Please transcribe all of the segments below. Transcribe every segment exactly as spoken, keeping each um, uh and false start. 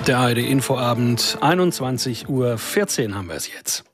Der A R D-Infoabend, einundzwanzig Uhr vierzehn haben wir es jetzt.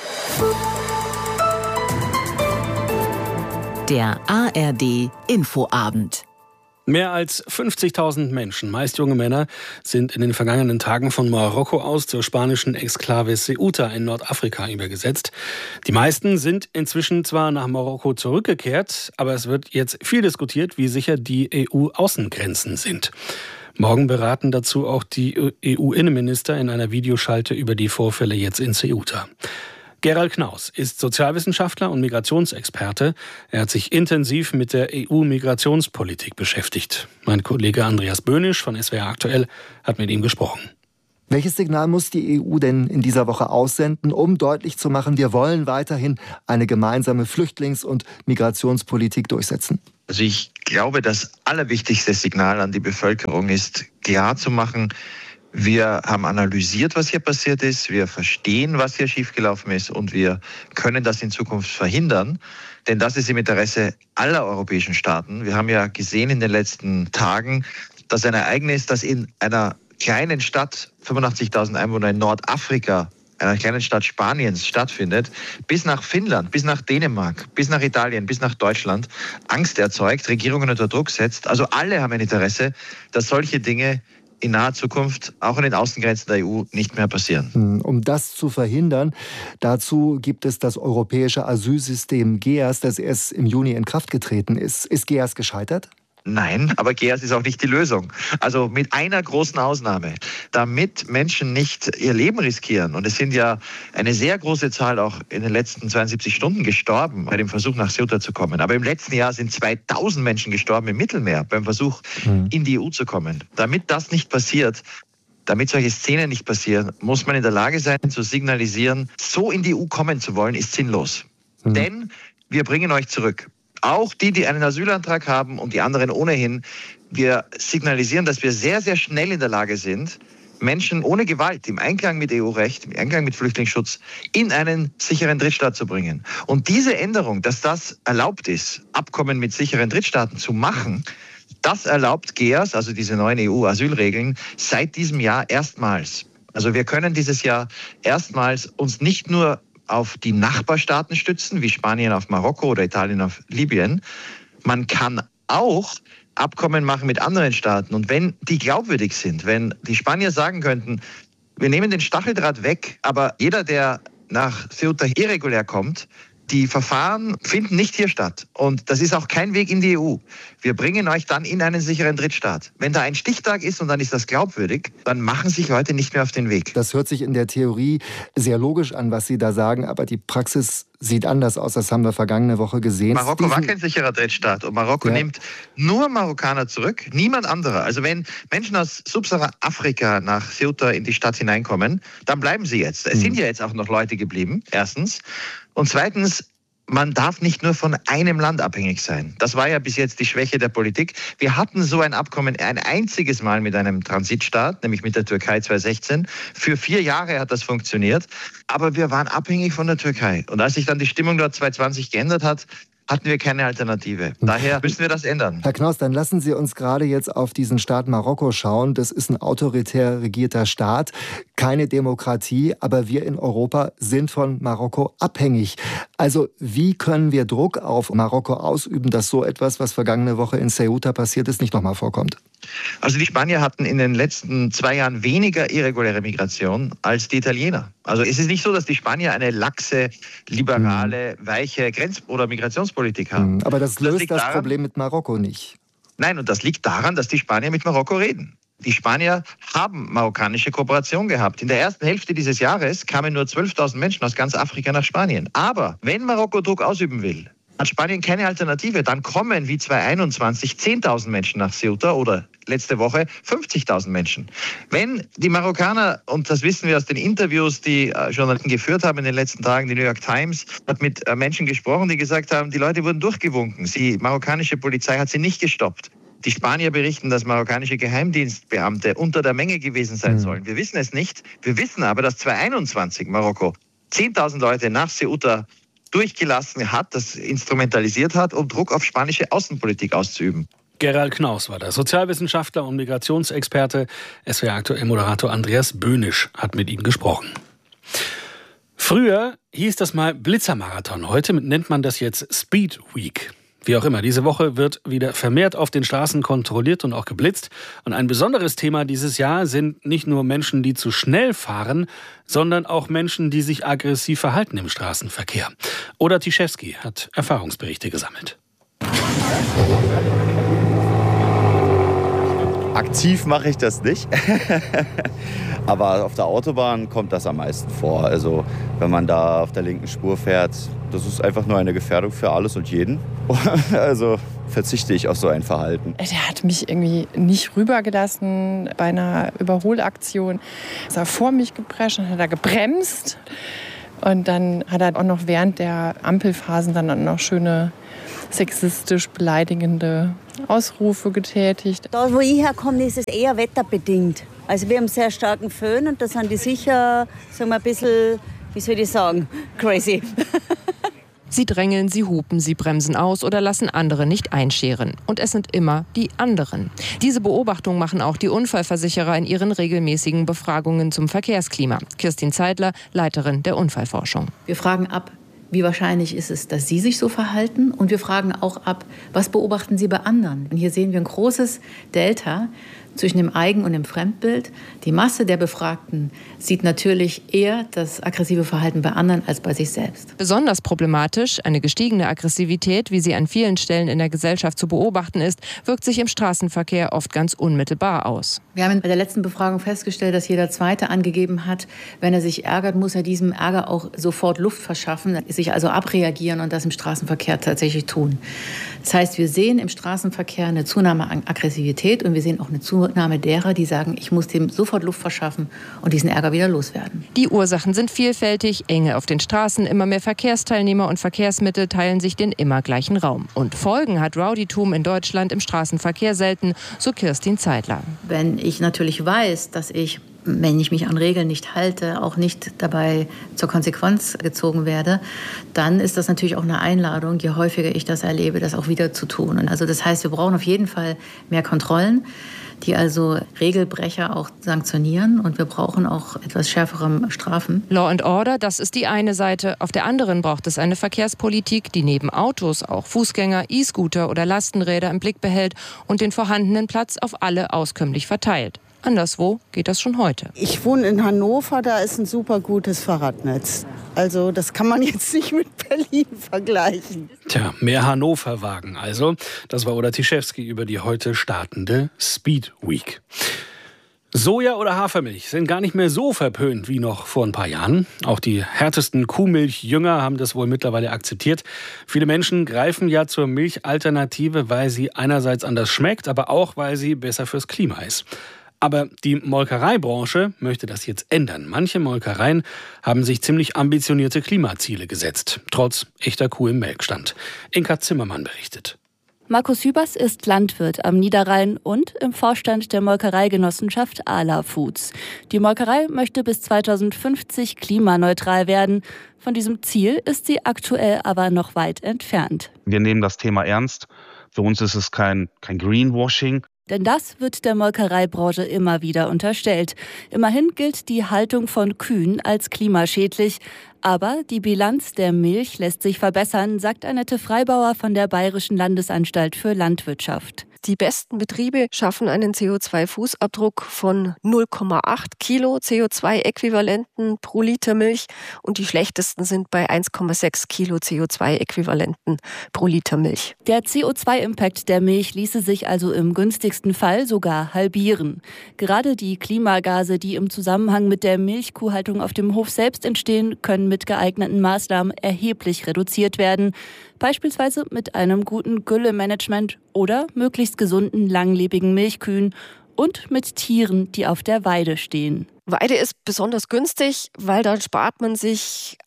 Der A R D-Infoabend. Mehr als fünfzigtausend Menschen, meist junge Männer, sind in den vergangenen Tagen von Marokko aus zur spanischen Exklave Ceuta in Nordafrika übergesetzt. Die meisten sind inzwischen zwar nach Marokko zurückgekehrt, aber es wird jetzt viel diskutiert, wie sicher die E U-Außengrenzen sind. Morgen beraten dazu auch die E U-Innenminister in einer Videoschalte über die Vorfälle jetzt in Ceuta. Gerald Knaus ist Sozialwissenschaftler und Migrationsexperte. Er hat sich intensiv mit der E U-Migrationspolitik beschäftigt. Mein Kollege Andreas Böhnisch von S W R aktuell hat mit ihm gesprochen. Welches Signal muss die E U denn in dieser Woche aussenden, um deutlich zu machen, wir wollen weiterhin eine gemeinsame Flüchtlings- und Migrationspolitik durchsetzen? Also ich glaube, das allerwichtigste Signal an die Bevölkerung ist, klar zu machen, wir haben analysiert, was hier passiert ist, wir verstehen, was hier schiefgelaufen ist und wir können das in Zukunft verhindern, denn das ist im Interesse aller europäischen Staaten. Wir haben ja gesehen in den letzten Tagen, dass ein Ereignis, das in einer kleinen Stadt, fünfundachtzigtausend Einwohner in Nordafrika, einer kleinen Stadt Spaniens stattfindet, bis nach Finnland, bis nach Dänemark, bis nach Italien, bis nach Deutschland Angst erzeugt, Regierungen unter Druck setzt. Also alle haben ein Interesse, dass solche Dinge in naher Zukunft auch an den Außengrenzen der E U nicht mehr passieren. Um das zu verhindern, dazu gibt es das europäische Asylsystem G E A S, das erst im Juni in Kraft getreten ist. Ist G E A S gescheitert? Nein, aber G E A S ist auch nicht die Lösung. Also mit einer großen Ausnahme. Damit Menschen nicht ihr Leben riskieren, und es sind ja eine sehr große Zahl auch in den letzten zweiundsiebzig Stunden gestorben bei dem Versuch nach Ceuta zu kommen. Aber im letzten Jahr sind zweitausend Menschen gestorben im Mittelmeer beim Versuch mhm. in die E U zu kommen. Damit das nicht passiert, damit solche Szenen nicht passieren, muss man in der Lage sein zu signalisieren, so in die E U kommen zu wollen, ist sinnlos. Mhm. Denn wir bringen euch zurück. Auch die, die einen Asylantrag haben und die anderen ohnehin. Wir signalisieren, dass wir sehr, sehr schnell in der Lage sind, Menschen ohne Gewalt, im Einklang mit E U-Recht, im Einklang mit Flüchtlingsschutz, in einen sicheren Drittstaat zu bringen. Und diese Änderung, dass das erlaubt ist, Abkommen mit sicheren Drittstaaten zu machen, das erlaubt G E A S, also diese neuen E U-Asylregeln, seit diesem Jahr erstmals. Also wir können dieses Jahr erstmals uns nicht nur auf die Nachbarstaaten stützen, wie Spanien auf Marokko oder Italien auf Libyen. Man kann auch Abkommen machen mit anderen Staaten. Und wenn die glaubwürdig sind, wenn die Spanier sagen könnten, wir nehmen den Stacheldraht weg, aber jeder, der nach Ceuta irregulär kommt, die Verfahren finden nicht hier statt. Und das ist auch kein Weg in die E U. Wir bringen euch dann in einen sicheren Drittstaat. Wenn da ein Stichtag ist und dann ist das glaubwürdig, dann machen sich Leute nicht mehr auf den Weg. Das hört sich in der Theorie sehr logisch an, was Sie da sagen, aber die Praxis sieht anders aus. Das haben wir vergangene Woche gesehen. Marokko war kein sicherer Drittstaat und Marokko ja. nimmt nur Marokkaner zurück, niemand anderer. Also wenn Menschen aus Subsahara-Afrika nach Ceuta in die Stadt hineinkommen, dann bleiben sie jetzt. Es hm. sind ja jetzt auch noch Leute geblieben, erstens. Und zweitens, man darf nicht nur von einem Land abhängig sein. Das war ja bis jetzt die Schwäche der Politik. Wir hatten so ein Abkommen ein einziges Mal mit einem Transitstaat, nämlich mit der Türkei zweitausendsechzehn. Für vier Jahre hat das funktioniert, aber wir waren abhängig von der Türkei. Und als sich dann die Stimmung dort zweitausendzwanzig geändert hat, hatten wir keine Alternative. Daher müssen wir das ändern. Herr Knaus, dann lassen Sie uns gerade jetzt auf diesen Staat Marokko schauen. Das ist ein autoritär regierter Staat, keine Demokratie, aber wir in Europa sind von Marokko abhängig. Also wie können wir Druck auf Marokko ausüben, dass so etwas, was vergangene Woche in Ceuta passiert ist, nicht nochmal vorkommt? Also die Spanier hatten in den letzten zwei Jahren weniger irreguläre Migration als die Italiener. Also es ist nicht so, dass die Spanier eine laxe, liberale, mhm. weiche Grenz- oder Migrationspolitik haben. Aber das löst das, das Problem mit Marokko nicht. Nein, und das liegt daran, dass die Spanier mit Marokko reden. Die Spanier haben marokkanische Kooperation gehabt. In der ersten Hälfte dieses Jahres kamen nur zwölftausend Menschen aus ganz Afrika nach Spanien. Aber wenn Marokko Druck ausüben will, hat Spanien keine Alternative. Dann kommen wie zweitausendeinundzwanzig zehntausend Menschen nach Ceuta oder letzte Woche fünfzigtausend Menschen. Wenn die Marokkaner, und das wissen wir aus den Interviews, die Journalisten geführt haben in den letzten Tagen, die New York Times hat mit Menschen gesprochen, die gesagt haben, die Leute wurden durchgewunken. Die marokkanische Polizei hat sie nicht gestoppt. Die Spanier berichten, dass marokkanische Geheimdienstbeamte unter der Menge gewesen sein sollen. Wir wissen es nicht. Wir wissen aber, dass zweitausendeinundzwanzig Marokko zehntausend Leute nach Ceuta durchgelassen hat, das instrumentalisiert hat, um Druck auf spanische Außenpolitik auszuüben. Gerald Knaus war das. Sozialwissenschaftler und Migrationsexperte. S W R Aktuell-Moderator Andreas Böhnisch hat mit ihm gesprochen. Früher hieß das mal Blitzermarathon. Heute nennt man das jetzt Speed Week. Wie auch immer, diese Woche wird wieder vermehrt auf den Straßen kontrolliert und auch geblitzt. Und ein besonderes Thema dieses Jahr sind nicht nur Menschen, die zu schnell fahren, sondern auch Menschen, die sich aggressiv verhalten im Straßenverkehr. Oda Tiszewski hat Erfahrungsberichte gesammelt. Aktiv mache ich das nicht, aber auf der Autobahn kommt das am meisten vor. Also wenn man da auf der linken Spur fährt, das ist einfach nur eine Gefährdung für alles und jeden. Also verzichte ich auf so ein Verhalten. Der hat mich irgendwie nicht rübergelassen bei einer Überholaktion. Ist er vor mich geprescht und hat er gebremst. Und dann hat er auch noch während der Ampelphasen dann auch noch schöne sexistisch beleidigende Ausrufe getätigt. Da, wo ich herkomme, ist es eher wetterbedingt. Also wir haben sehr starken Föhn und da sind die sicher, sagen wir, ein bisschen, wie soll ich sagen, crazy. Sie drängeln, sie hupen, sie bremsen aus oder lassen andere nicht einscheren. Und es sind immer die anderen. Diese Beobachtung machen auch die Unfallversicherer in ihren regelmäßigen Befragungen zum Verkehrsklima. Kirstin Zeidler, Leiterin der Unfallforschung. Wir fragen ab, wie wahrscheinlich ist es, dass Sie sich so verhalten? Und wir fragen auch ab, was beobachten Sie bei anderen? Und hier sehen wir ein großes Delta zwischen dem Eigen- und dem Fremdbild. Die Masse der Befragten sieht natürlich eher das aggressive Verhalten bei anderen als bei sich selbst. Besonders problematisch, eine gestiegene Aggressivität, wie sie an vielen Stellen in der Gesellschaft zu beobachten ist, wirkt sich im Straßenverkehr oft ganz unmittelbar aus. Wir haben bei der letzten Befragung festgestellt, dass jeder Zweite angegeben hat, wenn er sich ärgert, muss er diesem Ärger auch sofort Luft verschaffen, sich also abreagieren und das im Straßenverkehr tatsächlich tun. Das heißt, wir sehen im Straßenverkehr eine Zunahme an Aggressivität und wir sehen auch eine Zunahme derer, die sagen, ich muss dem sofort Luft verschaffen und diesen Ärger wieder loswerden. Die Ursachen sind vielfältig, Enge auf den Straßen, immer mehr Verkehrsteilnehmer und Verkehrsmittel teilen sich den immer gleichen Raum. Und Folgen hat Rowdytum in Deutschland im Straßenverkehr selten, so Kirstin Zeidler. Wenn ich natürlich weiß, dass ich, wenn ich mich an Regeln nicht halte, auch nicht dabei zur Konsequenz gezogen werde, dann ist das natürlich auch eine Einladung, je häufiger ich das erlebe, das auch wieder zu tun. Und also das heißt, wir brauchen auf jeden Fall mehr Kontrollen, die also Regelbrecher auch sanktionieren, und wir brauchen auch etwas schärfere Strafen. Law and Order, das ist die eine Seite. Auf der anderen braucht es eine Verkehrspolitik, die neben Autos auch Fußgänger, E-Scooter oder Lastenräder im Blick behält und den vorhandenen Platz auf alle auskömmlich verteilt. Anderswo geht das schon heute. Ich wohne in Hannover, da ist ein super gutes Fahrradnetz. Also das kann man jetzt nicht mit Berlin vergleichen. Tja, mehr Hannover-Wagen also. Das war Oda Tiszewski über die heute startende Speed Week. Soja oder Hafermilch sind gar nicht mehr so verpönt wie noch vor ein paar Jahren. Auch die härtesten Kuhmilchjünger haben das wohl mittlerweile akzeptiert. Viele Menschen greifen ja zur Milchalternative, weil sie einerseits anders schmeckt, aber auch, weil sie besser fürs Klima ist. Aber die Molkereibranche möchte das jetzt ändern. Manche Molkereien haben sich ziemlich ambitionierte Klimaziele gesetzt, trotz echter Kuh im Melkstand. Inka Zimmermann berichtet. Markus Hübers ist Landwirt am Niederrhein und im Vorstand der Molkereigenossenschaft Arla Foods. Die Molkerei möchte bis zweitausendfünfzig klimaneutral werden. Von diesem Ziel ist sie aktuell aber noch weit entfernt. Wir nehmen das Thema ernst. Für uns ist es kein, kein Greenwashing. Denn das wird der Molkereibranche immer wieder unterstellt. Immerhin gilt die Haltung von Kühen als klimaschädlich. Aber die Bilanz der Milch lässt sich verbessern, sagt Annette Freibauer von der Bayerischen Landesanstalt für Landwirtschaft. Die besten Betriebe schaffen einen C O zwei Fußabdruck von null Komma acht Kilo C O zwei Äquivalenten pro Liter Milch und die schlechtesten sind bei eins Komma sechs Kilo C O zwei Äquivalenten pro Liter Milch. Der C O zwei Impact der Milch ließe sich also im günstigsten Fall sogar halbieren. Gerade die Klimagase, die im Zusammenhang mit der Milchkuhhaltung auf dem Hof selbst entstehen, können mit geeigneten Maßnahmen erheblich reduziert werden. Beispielsweise mit einem guten Güllemanagement oder möglichst gesunden, langlebigen Milchkühen und mit Tieren, die auf der Weide stehen. Weide ist besonders günstig, weil dann spart man sich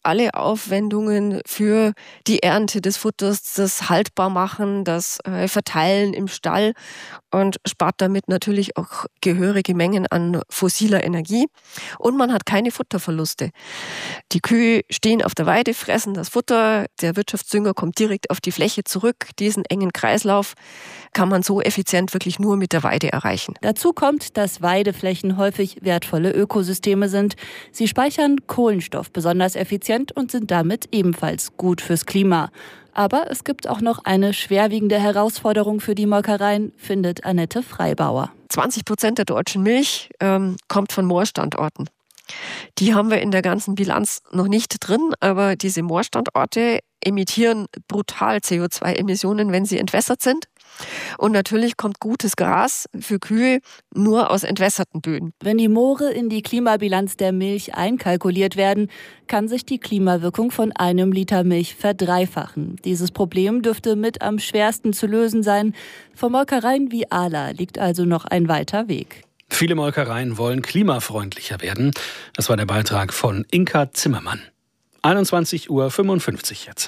alle Aufwendungen für die Ernte des Futters, das Haltbarmachen, das äh, Verteilen im Stall und spart damit natürlich auch gehörige Mengen an fossiler Energie. Und man hat keine Futterverluste. Die Kühe stehen auf der Weide, fressen das Futter, der Wirtschaftsdünger kommt direkt auf die Fläche zurück. Diesen engen Kreislauf kann man so effizient wirklich nur mit der Weide erreichen. Dazu kommt, dass Weideflächen häufig wertvolle Ökosysteme sind. Sie speichern Kohlenstoff besonders effizient und sind damit ebenfalls gut fürs Klima. Aber es gibt auch noch eine schwerwiegende Herausforderung für die Molkereien, findet Annette Freibauer. zwanzig Prozent der deutschen Milch ähm, kommt von Moorstandorten. Die haben wir in der ganzen Bilanz noch nicht drin, aber diese Moorstandorte emittieren brutal C O zwei Emissionen, wenn sie entwässert sind. Und natürlich kommt gutes Gras für Kühe nur aus entwässerten Böden. Wenn die Moore in die Klimabilanz der Milch einkalkuliert werden, kann sich die Klimawirkung von einem Liter Milch verdreifachen. Dieses Problem dürfte mit am schwersten zu lösen sein. Für Molkereien wie Arla liegt also noch ein weiter Weg. Viele Molkereien wollen klimafreundlicher werden. Das war der Beitrag von Inka Zimmermann. einundzwanzig Uhr fünfundfünfzig jetzt.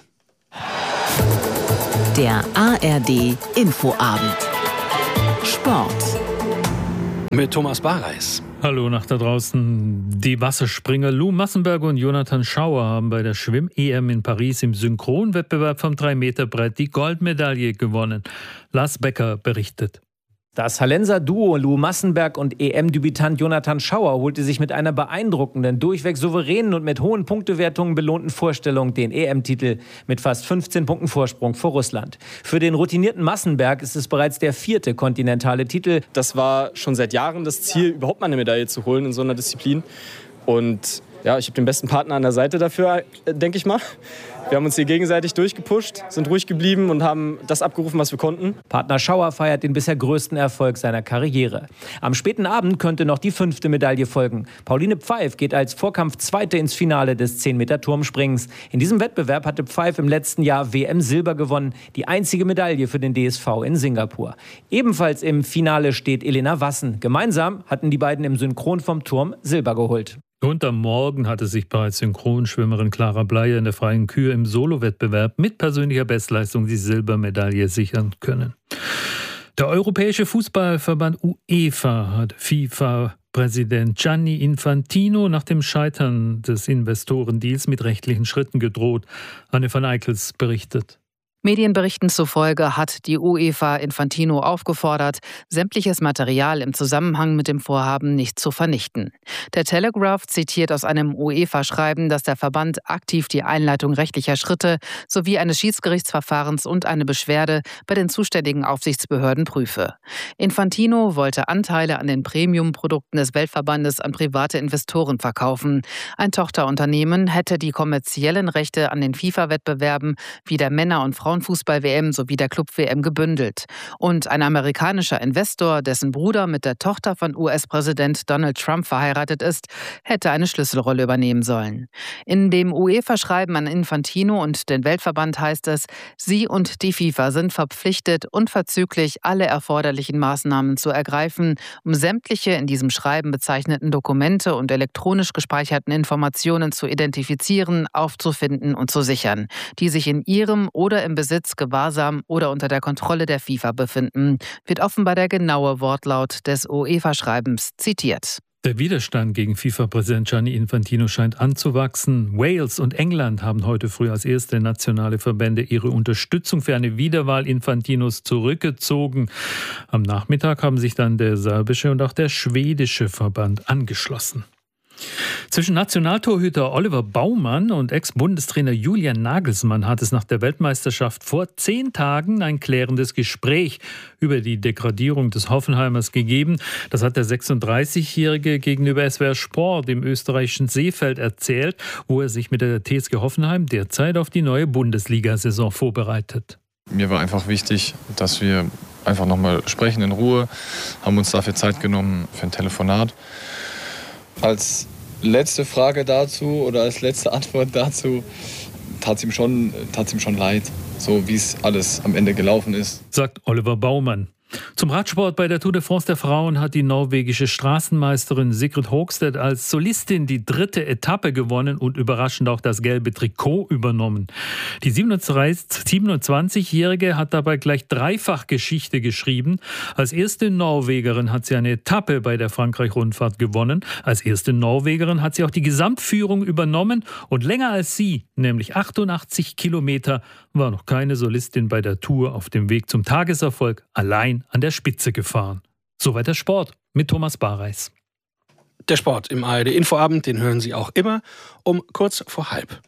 Der A R D Infoabend. Sport. Mit Thomas Barreis. Hallo nach da draußen. Die Wasserspringer Lou Massenberg und Jonathan Schauer haben bei der Schwimm-E M in Paris im Synchronwettbewerb vom drei Meter Brett die Goldmedaille gewonnen. Lars Becker berichtet. Das Hallenser Duo Lou Massenberg und E M-Debütant Jonathan Schauer holte sich mit einer beeindruckenden, durchweg souveränen und mit hohen Punktewertungen belohnten Vorstellung den E M-Titel mit fast fünfzehn Punkten Vorsprung vor Russland. Für den routinierten Massenberg ist es bereits der vierte kontinentale Titel. Das war schon seit Jahren das Ziel, überhaupt mal eine Medaille zu holen in so einer Disziplin. Und ja, ich habe den besten Partner an der Seite dafür, denke ich mal. Wir haben uns hier gegenseitig durchgepusht, sind ruhig geblieben und haben das abgerufen, was wir konnten. Partner Schauer feiert den bisher größten Erfolg seiner Karriere. Am späten Abend könnte noch die fünfte Medaille folgen. Pauline Pfeif geht als Vorkampf-Zweite ins Finale des zehn Meter Turmspringens. In diesem Wettbewerb hatte Pfeif im letzten Jahr W M-Silber gewonnen, die einzige Medaille für den D S V in Singapur. Ebenfalls im Finale steht Elena Wassen. Gemeinsam hatten die beiden im Synchron vom Turm Silber geholt. Und am Morgen hatte sich bereits Synchronschwimmerin Clara Bleier in der freien Kür im Solo-Wettbewerb mit persönlicher Bestleistung die Silbermedaille sichern können. Der Europäische Fußballverband UEFA hat FIFA-Präsident Gianni Infantino nach dem Scheitern des Investorendeals mit rechtlichen Schritten gedroht. Anne van Eickels berichtet. Medienberichten zufolge hat die UEFA Infantino aufgefordert, sämtliches Material im Zusammenhang mit dem Vorhaben nicht zu vernichten. Der Telegraph zitiert aus einem UEFA-Schreiben, dass der Verband aktiv die Einleitung rechtlicher Schritte sowie eines Schiedsgerichtsverfahrens und eine Beschwerde bei den zuständigen Aufsichtsbehörden prüfe. Infantino wollte Anteile an den Premium-Produkten des Weltverbandes an private Investoren verkaufen. Ein Tochterunternehmen hätte die kommerziellen Rechte an den FIFA-Wettbewerben wie der Männer- und Frauenfußball-W M sowie der Club-W M gebündelt. Und ein amerikanischer Investor, dessen Bruder mit der Tochter von U S-Präsident Donald Trump verheiratet ist, hätte eine Schlüsselrolle übernehmen sollen. In dem UEFA-Schreiben an Infantino und den Weltverband heißt es, sie und die FIFA sind verpflichtet, unverzüglich alle erforderlichen Maßnahmen zu ergreifen, um sämtliche in diesem Schreiben bezeichneten Dokumente und elektronisch gespeicherten Informationen zu identifizieren, aufzufinden und zu sichern, die sich in ihrem oder im Besitz, Gewahrsam oder unter der Kontrolle der FIFA befinden, wird offenbar der genaue Wortlaut des UEFA-Schreibens zitiert. Der Widerstand gegen FIFA-Präsident Gianni Infantino scheint anzuwachsen. Wales und England haben heute früh als erste nationale Verbände ihre Unterstützung für eine Wiederwahl Infantinos zurückgezogen. Am Nachmittag haben sich dann der serbische und auch der schwedische Verband angeschlossen. Zwischen Nationaltorhüter Oliver Baumann und Ex-Bundestrainer Julian Nagelsmann hat es nach der Weltmeisterschaft vor zehn Tagen ein klärendes Gespräch über die Degradierung des Hoffenheimers gegeben. Das hat der sechsunddreißigjährige gegenüber S W R Sport im österreichischen Seefeld erzählt, wo er sich mit der T S G Hoffenheim derzeit auf die neue Bundesliga-Saison vorbereitet. Mir war einfach wichtig, dass wir einfach nochmal sprechen in Ruhe, haben uns dafür Zeit genommen für ein Telefonat. Als letzte Frage dazu oder als letzte Antwort dazu tat es ihm schon, tat es ihm schon leid, so wie es alles am Ende gelaufen ist. Sagt Oliver Baumann. Zum Radsport bei der Tour de France der Frauen hat die norwegische Straßenmeisterin Sigrid Hogstedt als Solistin die dritte Etappe gewonnen und überraschend auch das gelbe Trikot übernommen. Die siebenundzwanzigjährige hat dabei gleich dreifach Geschichte geschrieben. Als erste Norwegerin hat sie eine Etappe bei der Frankreich-Rundfahrt gewonnen. Als erste Norwegerin hat sie auch die Gesamtführung übernommen und länger als sie, nämlich achtundachtzig Kilometer, war noch keine Solistin bei der Tour auf dem Weg zum Tageserfolg allein an der Spitze gefahren. Soweit der Sport mit Thomas Bareis. Der Sport im A R D-Infoabend, den hören Sie auch immer um kurz vor halb.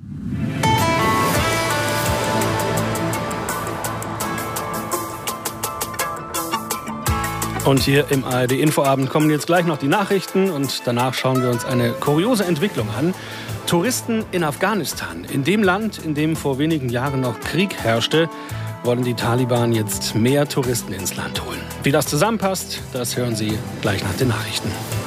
Und hier im A R D-Infoabend kommen jetzt gleich noch die Nachrichten und danach schauen wir uns eine kuriose Entwicklung an. Touristen in Afghanistan, in dem Land, in dem vor wenigen Jahren noch Krieg herrschte, wollen die Taliban jetzt mehr Touristen ins Land holen. Wie das zusammenpasst, das hören Sie gleich nach den Nachrichten.